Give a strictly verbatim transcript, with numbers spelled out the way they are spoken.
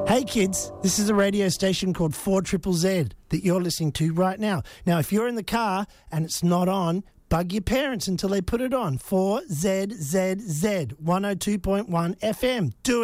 Hey kids, this is a radio station called four Triple Z that you're listening to right now. Now, if you're in the car and it's not on, bug your parents until they put it on. four Z Z Z, one oh two point one F M. Do it.